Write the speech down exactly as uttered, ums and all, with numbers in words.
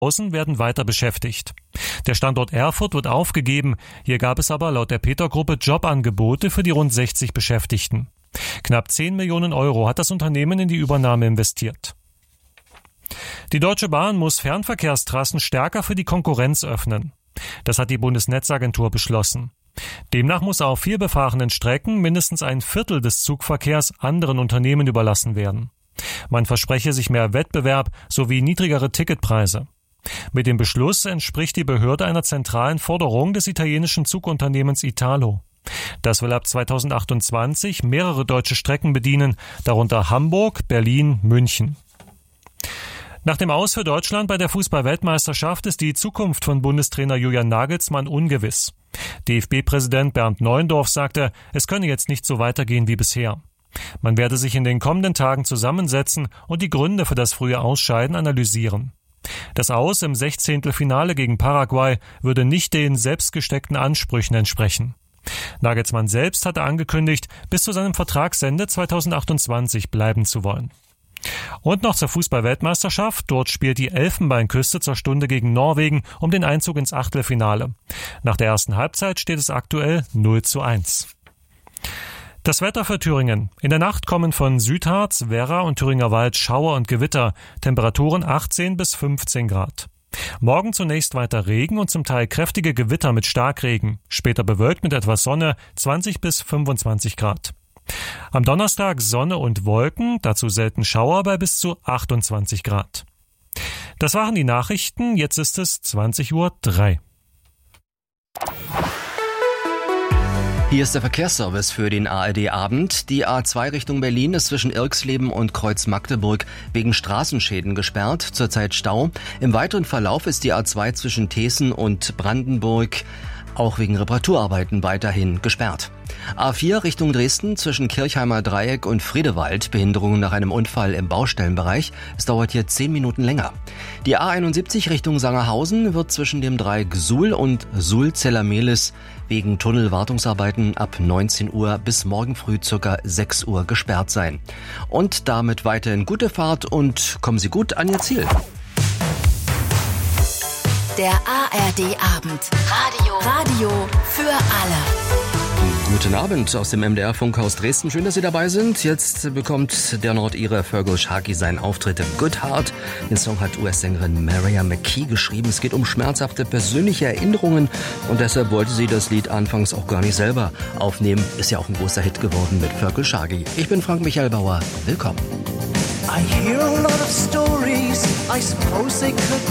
Außen werden weiter beschäftigt. Der Standort Erfurt wird aufgegeben. Hier gab es aber laut der Peter-Gruppe Jobangebote für die rund sechzig Beschäftigten. Knapp zehn Millionen Euro hat das Unternehmen in die Übernahme investiert. Die Deutsche Bahn muss Fernverkehrstrassen stärker für die Konkurrenz öffnen. Das hat die Bundesnetzagentur beschlossen. Demnach muss auf vielbefahrenen Strecken mindestens ein Viertel des Zugverkehrs anderen Unternehmen überlassen werden. Man verspreche sich mehr Wettbewerb sowie niedrigere Ticketpreise. Mit dem Beschluss entspricht die Behörde einer zentralen Forderung des italienischen Zugunternehmens Italo. Das will ab zweitausendachtundzwanzig mehrere deutsche Strecken bedienen, darunter Hamburg, Berlin, München. Nach dem Aus für Deutschland bei der Fußball-Weltmeisterschaft ist die Zukunft von Bundestrainer Julian Nagelsmann ungewiss. D F B-Präsident Bernd Neuendorf sagte, es könne jetzt nicht so weitergehen wie bisher. Man werde sich in den kommenden Tagen zusammensetzen und die Gründe für das frühe Ausscheiden analysieren. Das Aus im Sechzehntelfinale gegen Paraguay würde nicht den selbstgesteckten Ansprüchen entsprechen. Nagelsmann selbst hatte angekündigt, bis zu seinem Vertragsende zweitausendachtundzwanzig bleiben zu wollen. Und noch zur Fußball-Weltmeisterschaft. Dort spielt die Elfenbeinküste zur Stunde gegen Norwegen um den Einzug ins Achtelfinale. Nach der ersten Halbzeit steht es aktuell null zu eins. Das Wetter für Thüringen. In der Nacht kommen von Südharz, Werra und Thüringer Wald Schauer und Gewitter. Temperaturen achtzehn bis fünfzehn Grad. Morgen zunächst weiter Regen und zum Teil kräftige Gewitter mit Starkregen. Später bewölkt mit etwas Sonne, zwanzig bis fünfundzwanzig Grad. Am Donnerstag Sonne und Wolken, dazu selten Schauer bei bis zu achtundzwanzig Grad. Das waren die Nachrichten, jetzt ist es zwanzig Uhr drei. Hier ist der Verkehrsservice für den A R D-Abend. Die A zwei Richtung Berlin ist zwischen Irxleben und Kreuz Magdeburg wegen Straßenschäden gesperrt, zurzeit Stau. Im weiteren Verlauf ist die A zwei zwischen Thesen und Brandenburg auch wegen Reparaturarbeiten weiterhin gesperrt. A vier Richtung Dresden zwischen Kirchheimer Dreieck und Friedewald, Behinderungen nach einem Unfall im Baustellenbereich. Es dauert hier zehn Minuten länger. Die A einundsiebzig Richtung Sangerhausen wird zwischen dem Dreieck Suhl und Suhl-Zellermehlis wegen Tunnelwartungsarbeiten ab neunzehn Uhr bis morgen früh ca. sechs Uhr gesperrt sein. Und damit weiterhin gute Fahrt und kommen Sie gut an Ihr Ziel. Der A R D-Abend. Radio. Radio für alle. Guten Abend aus dem M D R-Funkhaus Dresden. Schön, dass Sie dabei sind. Jetzt bekommt der Nordire Feargal Sharkey seinen Auftritt im Good Heart. Den Song hat U S-Sängerin Mariah McKee geschrieben. Es geht um schmerzhafte persönliche Erinnerungen und deshalb wollte sie das Lied anfangs auch gar nicht selber aufnehmen. Ist ja auch ein großer Hit geworden mit Feargal Sharkey. Ich bin Frank Michael Bauer. Willkommen. I hear a lot of stories. I suppose they could